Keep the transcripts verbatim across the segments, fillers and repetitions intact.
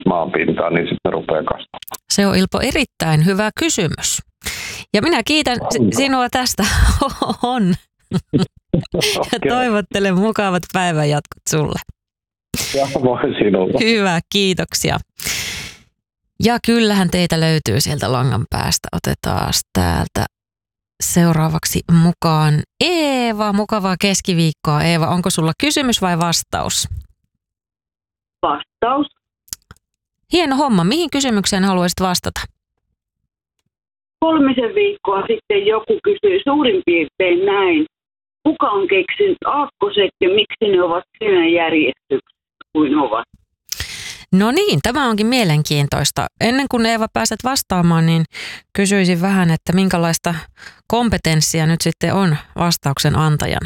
maanpintaan, niin sitten ne rupeaa kasvamaan. Se on, Ilpo, erittäin hyvä kysymys. Ja minä kiitän Onko? sinua tästä. On. Okay. Ja toivottelen mukavat päivänjatkot sulle. Ja voi sinulle. Hyvä, kiitoksia. Ja kyllähän teitä löytyy sieltä langan päästä. Otetaan täältä seuraavaksi mukaan Eeva. Mukavaa keskiviikkoa. Eeva, onko sulla kysymys vai vastaus? Vastaus. Hieno homma. Mihin kysymykseen haluaisit vastata? Kolmisen viikkoa sitten joku kysyi suurin piirtein näin. Kuka on keksinyt aakkoset ja miksi ne ovat siinä järjestyksessä kuin ovat? No niin, tämä onkin mielenkiintoista. Ennen kuin Eeva pääset vastaamaan, niin kysyisin vähän, että minkälaista kompetenssia nyt sitten on vastauksen antajana?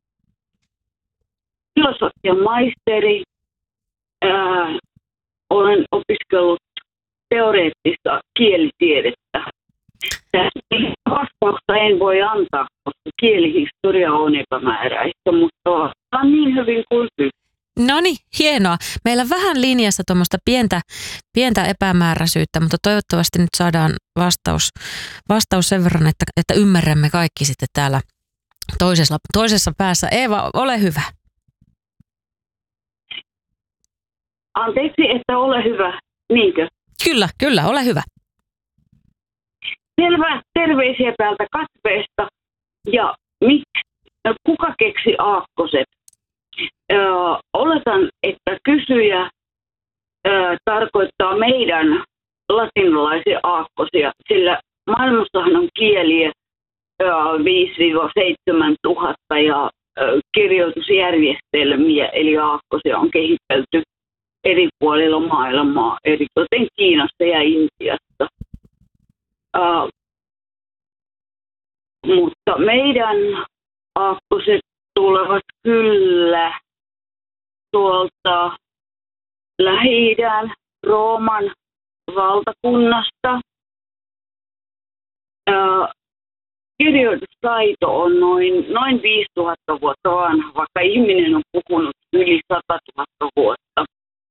Filosofian maisteri. Ää, olen opiskellut teoreettista kielitiedettä. Tässä vastausta en voi antaa, koska kielihistoria on epämääräistä, mutta on niin hyvin kuin pystyy. No niin, hienoa. Meillä on vähän linjassa tuommoista pientä, pientä epämääräisyyttä, mutta toivottavasti nyt saadaan vastaus, vastaus sen verran, että, että ymmärrämme kaikki sitten täällä toisessa, toisessa päässä. Eeva, ole hyvä. Anteeksi, että ole hyvä. Niinkö? Kyllä, kyllä, ole hyvä. Selvä, terveisiä täältä katveesta. Ja miksi, kuka keksi aakkoset? Öö, oletan, että kysyjä öö, tarkoittaa meidän latinalaisia aakkosia, sillä maailmassahan on kieliä öö, viisi seitsemän tuhatta ja öö, kirjoitusjärjestelmiä, eli aakkosia on kehitelty eri puolilla maailmaa, eritoten Kiinassa ja Intiassa. Uh, mutta meidän aakkoset tulevat kyllä tuolta Lähi-idän Rooman valtakunnasta. Uh, kirjoitustaito on noin, noin viisituhatta vuotta vanha, vaikka ihminen on puhunut yli sata tuhatta vuotta.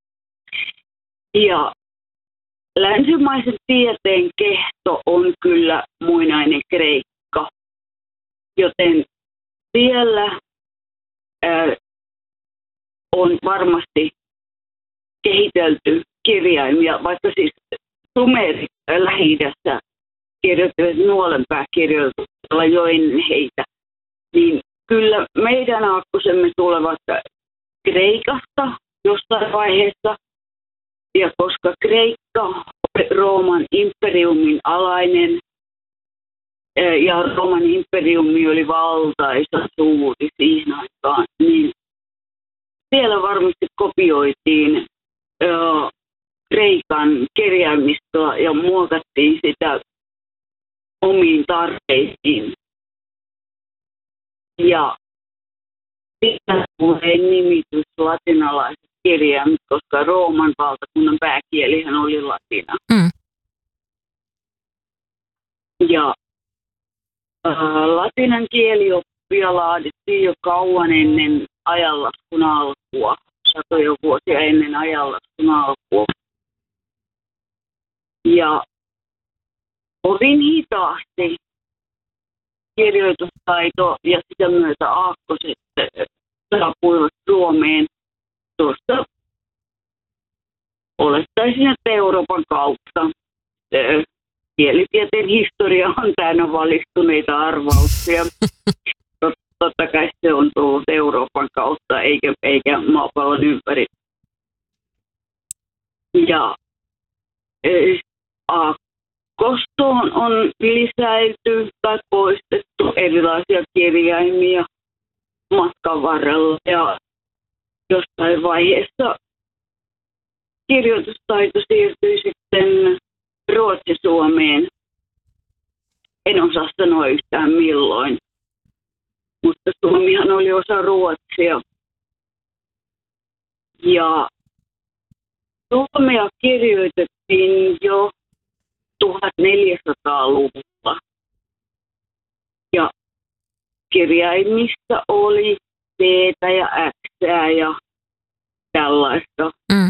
Ja länsimaisen tieteen kehto on kyllä muinainen Kreikka, joten siellä ää, on varmasti kehitelty kirjaimia, vaikka siis sumerit Lähi-idässä kirjoittivat nuolenpääkirjoituksella jo ennen heitä, niin kyllä meidän aakkosemme tulevat Kreikasta jossain vaiheessa. Ja koska Kreikka oli Rooman imperiumin alainen ja Rooman imperiumi oli valtaisa suuri siihen aikaan, niin siellä varmasti kopioitiin ö, Kreikan kirjaimistoa ja muokattiin sitä omiin tarpeisiin. Ja sitä tulee nimitys latinalaiset kirjaimet, koska Rooman valtakunnan pääkielihän oli latina. Mm. Ja äh, latinan kielioppia laadittiin jo kauan ennen ajanlaskun alkua, satoja vuosia ennen ajanlaskun alkua. Ja kovin hitaasti kirjoitustaito ja sitä myötä aakkoset saapuivat Suomeen tuosta, olettaisin, että Euroopan kautta. Kielitieteen historia on täynnä valistuneita arvauksia. Totta kai se on tullut Euroopan kautta eikä, eikä maapallon ympäri. Ja aakkostoon on lisäilty tai poistettu erilaisia kirjaimia matkan varrella. Ja jossain vaiheessa kirjoitustaito siirtyi sitten Ruotsi-Suomeen. En osaa sanoa yhtään milloin, mutta Suomihan oli osa Ruotsia. Ja suomea kirjoitettiin jo tuhatneljäsataaluvulla. Ja kirjaimista oli T ja X ja tällaista. Mm.